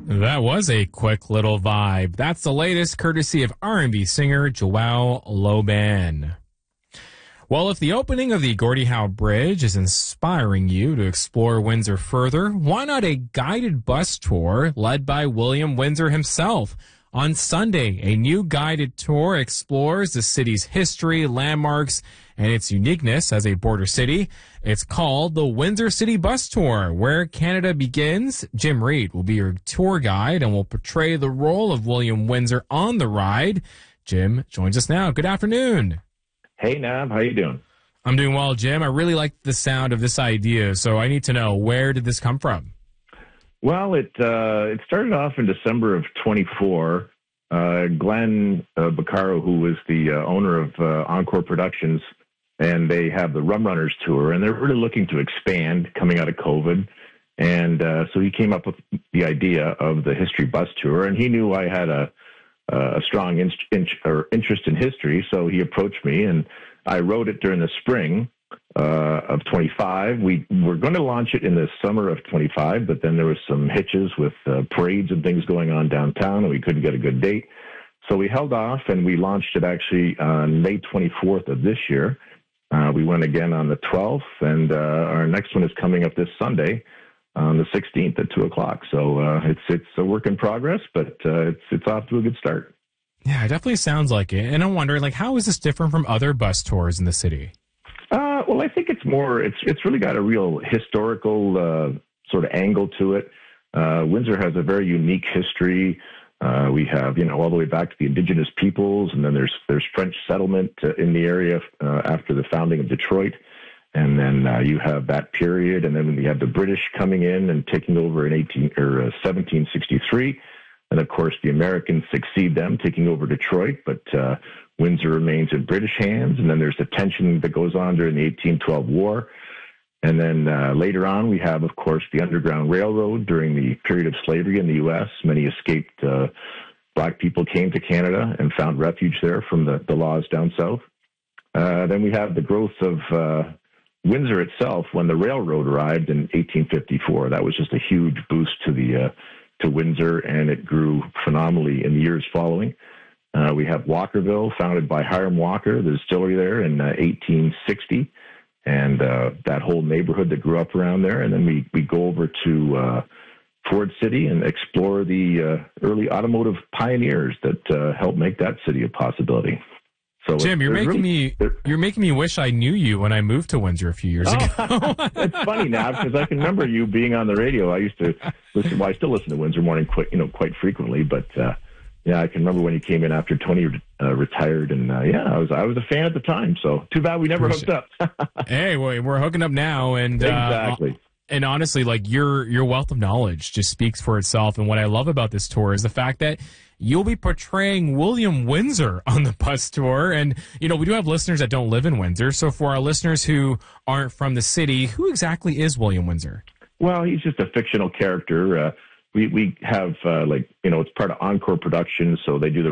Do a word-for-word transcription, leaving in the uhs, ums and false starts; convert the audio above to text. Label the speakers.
Speaker 1: That was a quick little vibe. That's the latest courtesy of R and B singer Joelle Loban. Well, if the opening of the Gordie Howe Bridge is inspiring you to explore Windsor further, why not a guided bus tour led by William Windsor himself? On Sunday, a new guided tour explores the city's history, landmarks, and its uniqueness as a border city. It's called the Windsor City Bus Tour, Where Canada Begins. Jim Reed will be your tour guide and will portray the role of William Windsor on the ride. Jim joins us now. Good afternoon.
Speaker 2: Hey, Nav. How you doing?
Speaker 1: I'm doing well, Jim. I really like the sound of this idea, so I need to know, where did this come from?
Speaker 2: Well, it uh, it started off in December of twenty-four. Uh, Glenn uh, Baccaro, who was the uh, owner of uh, Encore Productions, and they have the Rum Runners Tour, and they're really looking to expand coming out of COVID. And uh, so he came up with the idea of the History Bus Tour, and he knew I had a, a strong in, in, or interest in history, so he approached me, and I wrote it during the spring uh, of twenty-five. We were going to launch it in the summer of twenty-five, but then there was some hitches with uh, parades and things going on downtown, and we couldn't get a good date. So we held off, and we launched it actually on May twenty-fourth of this year. Uh, we went again on the twelfth, and uh, our next one is coming up this Sunday on the sixteenth at two o'clock. So uh, it's it's a work in progress, but uh, it's it's off to a good start.
Speaker 1: Yeah, it definitely sounds like it. And I'm wondering, like, how is this different from other bus tours in the city?
Speaker 2: Uh, well, I think it's more, it's it's really got a real historical uh, sort of angle to it. Uh, Windsor has a very unique history. Uh, we have, you know, all the way back to the indigenous peoples, and then there's there's French settlement uh, in the area uh, after the founding of Detroit. And then uh, you have that period, and then we have the British coming in and taking over in eighteen or uh, seventeen sixty-three. And of course, the Americans succeed them, taking over Detroit, but uh, Windsor remains in British hands. And then there's the tension that goes on during the eighteen twelve war. And then uh, later on, we have, of course, the Underground Railroad during the period of slavery in the U S Many escaped uh, black people came to Canada and found refuge there from the, the laws down south. Uh, then we have the growth of uh, Windsor itself when the railroad arrived in eighteen fifty-four. That was just a huge boost to the uh, to Windsor, and it grew phenomenally in the years following. Uh, we have Walkerville, founded by Hiram Walker, the distillery there in uh, eighteen sixty, and uh, that whole neighborhood that grew up around there. And then we, we go over to uh, Ford City and explore the uh, early automotive pioneers that uh, helped make that city a possibility. So
Speaker 1: Jim, you're making
Speaker 2: really,
Speaker 1: me you're making me wish I knew you when I moved to Windsor a few years
Speaker 2: oh,
Speaker 1: ago.
Speaker 2: It's funny now because I can remember you being on the radio. I used to listen. Well, I still listen to Windsor Morning, quite you know, quite frequently. But uh, yeah, I can remember when you came in after Tony uh, retired, and uh, yeah, I was I was a fan at the time. So too bad we never hooked up.
Speaker 1: Hey, well, we're hooking up now, and uh,
Speaker 2: exactly.
Speaker 1: And honestly, like your your wealth of knowledge just speaks for itself. And what I love about this tour is the fact that you'll be portraying William Windsor on the bus tour. And, you know, we do have listeners that don't live in Windsor. So for our listeners who aren't from the city, who exactly is William Windsor?
Speaker 2: Well, he's just a fictional character. Uh, we, we have, uh, like, you know, it's part of Encore Productions, so they do the